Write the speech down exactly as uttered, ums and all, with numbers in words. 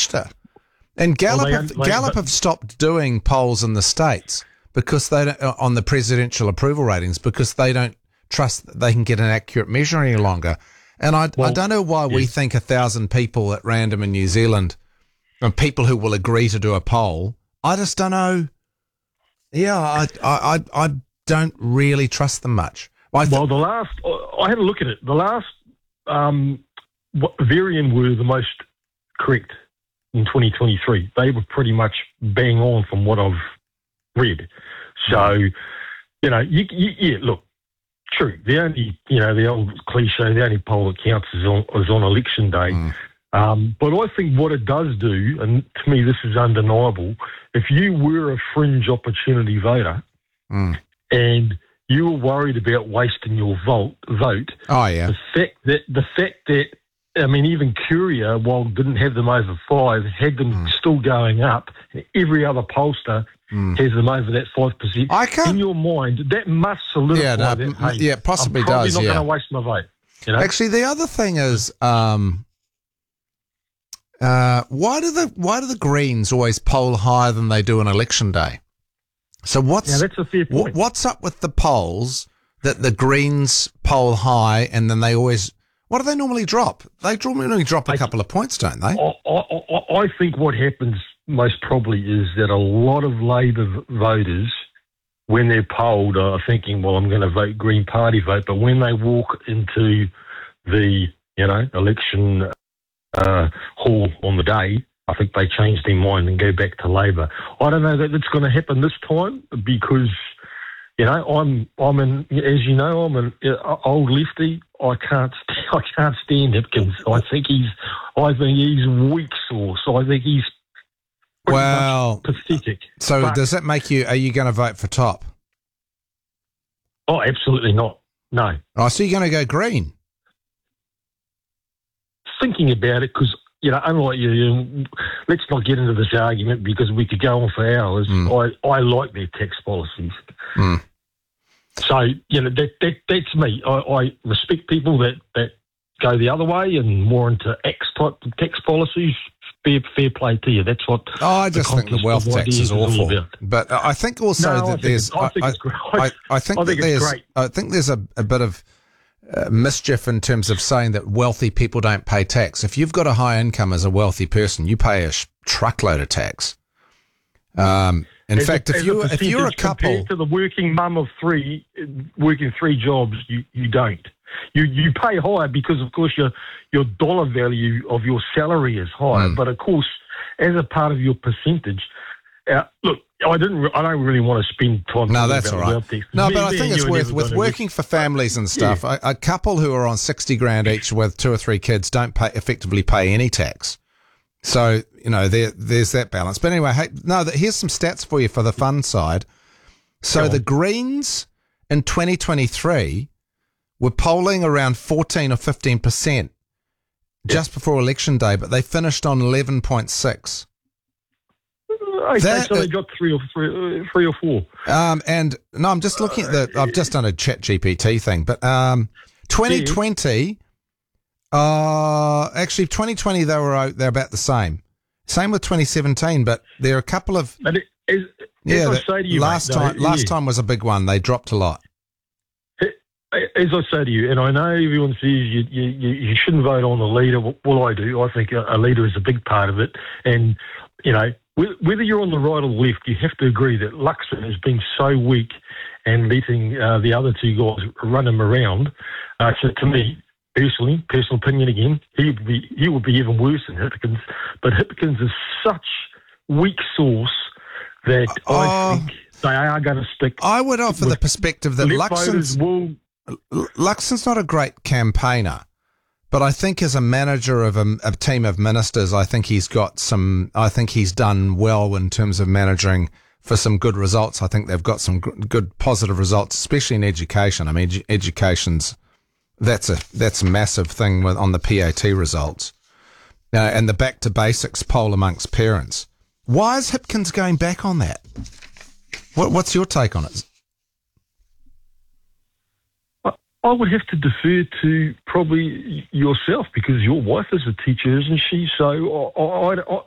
smashed it. And Gallup, Well, they- have, they- Gallup but- have stopped doing polls in the States because they don't, on the presidential approval ratings because they don't trust that they can get an accurate measure any longer. And I, Well, I don't know why we yeah. think a thousand people at random in New Zealand and people who will agree to do a poll. I just don't know. Yeah, I I I, I don't really trust them much. I th- Well, the last, I had a look at it. The last um, what- Varian were the most correct in twenty twenty-three. They were pretty much bang on from what I've read. So, you know, you, you, yeah, look, true. The only, you know, the old cliche, the only poll that counts is on, is on election day. Mm. Um, but I think what it does do, and to me this is undeniable, if you were a fringe opportunity voter Mm. and you were worried about wasting your vote, vote Oh, yeah. the fact that the fact that I mean, even Curia, while didn't have them over five, had them Mm. still going up. Every other pollster Mm. has them over that five percent. I can't- In your mind, that must solidify Yeah, no, that. m- Hey, yeah, possibly I'm probably does, not yeah. going to waste my vote. You know? Actually, the other thing is, um, uh, why do the why do the Greens always poll higher than they do on election day? So what's Yeah, that's a fair wh- point. what's up with the polls that the Greens poll high and then they always what do they normally drop? They normally drop a I- couple of points, don't they? I, I, I- I think what happens most probably is that a lot of Labor v- voters, when they're polled, are thinking, well, I'm going to vote Green Party vote. But when they walk into the, you know, election uh, hall on the day, I think they change their mind and go back to Labor. I don't know that it's going to happen this time because, you know, I'm I'm an as you know I'm an uh, old lefty. I can't st- I can't stand Hipkins. I think he's I think he's weak sauce. I think he's pretty Well, much pathetic. so But- does that make you? Are you going to vote for Top? Oh, absolutely not. No. Oh, so you're going to go Green? Thinking about it because. You know, unlike you, you, let's not get into this argument because we could go on for hours. Mm. I, I like their tax policies. Mm. So, you know, that, that that's me. I, I respect people that, that go the other way and more into X type of tax policies. Fair, fair play to you. That's what. Oh, I just think the contest wealth of tax ideas is all awful. about. But uh, I think also No, I that think there's. it's- I think it's great. I, I think I that think it's there's. great. I think there's a, a bit of uh, mischief in terms of saying that wealthy people don't pay tax. If you've got a high income as a wealthy person, you pay a sh- truckload of tax. Um, in As fact, a, if as you a if you're a percentage couple, compared to the working mum of three, uh, working three jobs, you, you don't. You you pay higher because, of course, your your dollar value of your salary is higher. Mm. But of course, as a part of your percentage, uh, look, I didn't. Re- I don't really want to spend time. no, talking that's about all right. wealth tax. No, Me- but I me think and it's you are worth never with gonna working for families and stuff. A, a couple who are on sixty grand each with two or three kids don't pay effectively pay any tax. So you know there there's that balance. But anyway, hey, no, th- here's some stats for you for the fun side. So Go the on. Greens in twenty twenty-three were polling around fourteen or fifteen percent just before election day, but they finished on eleven point six. Okay, That- so they got three or three, uh, three or four. Um, and no, I'm just looking at the. I've just done a Chat G P T thing, but um, twenty twenty. Uh, actually, twenty twenty they were out- they're about the same. Same with twenty seventeen, but there are a couple of But it, as, yeah. as I the- say to you, last mate, time, though, last yeah. time was a big one. They dropped a lot. As I say to you, and I know everyone says you, you, you you shouldn't vote on the leader. Well, I do. I think a, a leader is a big part of it. And, you know, wh- whether you're on the right or the left, you have to agree that Luxon has been so weak and letting uh, the other two guys run him around. Uh, so to me, personally, personal opinion again, he would be, he would be even worse than Hipkins. But Hipkins is such weak sauce that Oh. I think they are going to stick. I would offer the with perspective that left voters Luxon's will. Luxon's not a great campaigner, but I think as a manager of a, a team of ministers, I think he's got some. I think he's done well in terms of managing for some good results. I think they've got some good, good positive results, especially in education. I mean, edu- education's that's a that's a massive thing with, on the P A T results, uh, and the back to basics poll amongst parents. Why is Hipkins going back on that? What, what's your take on it? I would have to defer to probably yourself because your wife is a teacher, isn't she? So I, I, I,